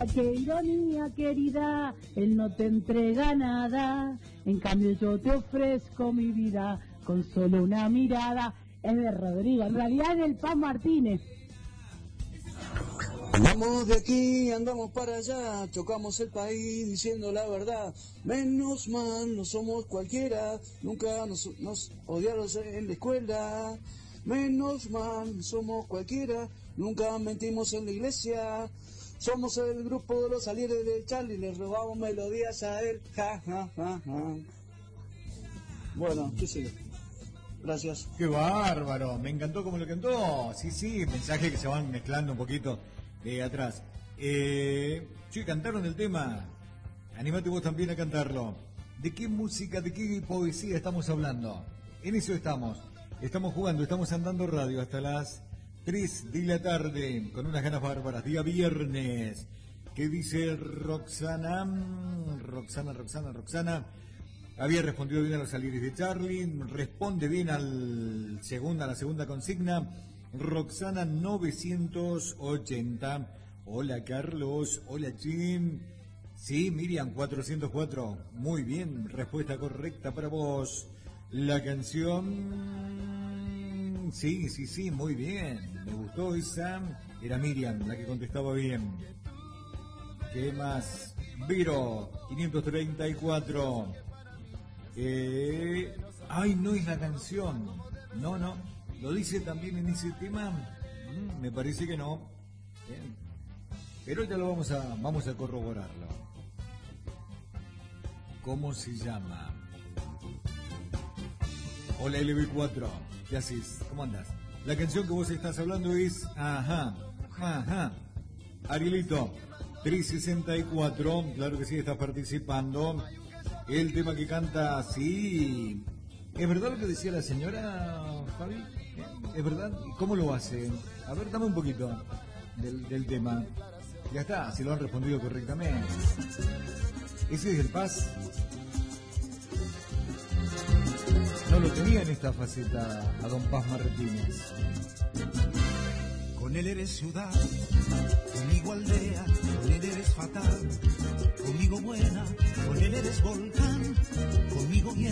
Qué ironía, querida, él no te entrega nada, en cambio yo te ofrezco mi vida con solo una mirada. Es de Rodrigo, en realidad es del Paz Martínez. Vamos de aquí, andamos para allá, tocamos el país diciendo la verdad. Menos mal, no somos cualquiera, nunca nos odiaron en la escuela. Menos mal, no somos cualquiera, nunca mentimos en la iglesia. Somos el grupo de los alienes del Charlie, le robamos melodías a él. Ja, ja, ja, ja. Bueno, ¿qué sigue? Gracias. Qué bárbaro, me encantó como lo cantó. Sí, mensajes que se van mezclando un poquito atrás. Sí, cantaron el tema. Animate vos también a cantarlo. ¿De qué música, de qué poesía estamos hablando? En eso estamos. Estamos jugando, estamos andando radio hasta las 3 de la tarde, con unas ganas bárbaras, día viernes. ¿Qué dice Roxana? Roxana. Había respondido bien a los alienes de Charlie, responde bien a la segunda consigna. Roxana 980. Hola Carlos, hola Jim. Sí, Miriam 404. Muy bien, respuesta correcta para vos. La canción... Sí, muy bien. Me gustó esa. Era Miriam la que contestaba bien. ¿Qué más? Viro 534. Ay, no es la canción. No. ¿Lo dice también en ese tema? Me parece que no. Bien. Pero ya lo vamos a corroborarlo. ¿Cómo se llama? Hola LB4, ¿qué haces? ¿Cómo andas? La canción que vos estás hablando es Ajá. Arielito 364, claro que sí, estás participando. El tema que canta, sí. ¿Es verdad lo que decía la señora, Fabi? ¿Es verdad? ¿Cómo lo hace? A ver, dame un poquito del tema. Ya está, si lo han respondido correctamente. ¿Ese es el Paz? No lo tenía en esta faceta a don Paz Martínez. Con él eres ciudad, conmigo aldea, con él eres fatal, conmigo buena, con él eres volcán, conmigo bien.